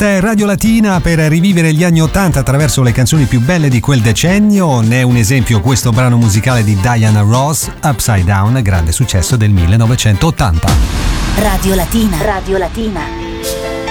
Questa è Radio Latina per rivivere gli anni '80 attraverso le canzoni più belle di quel decennio. Ne è un esempio questo brano musicale di Diana Ross, Upside Down, grande successo del 1980. Radio Latina. Radio Latina.